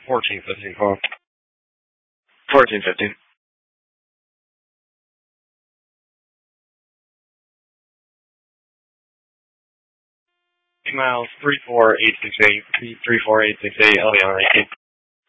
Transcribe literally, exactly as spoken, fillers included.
fourteen fifteen call. fourteen fifteen. Miles three four eight six eight, three four eight six eight, L E on eighteen.